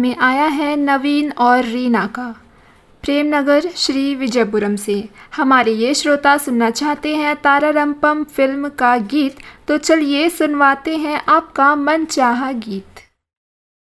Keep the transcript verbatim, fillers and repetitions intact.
हमें आया है नवीन और रीना का, प्रेमनगर श्री विजयपुरम से। हमारे ये श्रोता सुनना चाहते हैं तारारंपम फिल्म का गीत, तो चलिए सुनवाते हैं आपका मनचाहा गीत।